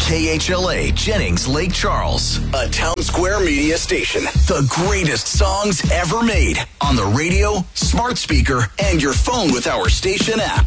KHLA Jennings Lake Charles, a Town Square media station. The greatest songs ever made on the radio, smart speaker, and your phone with our station app.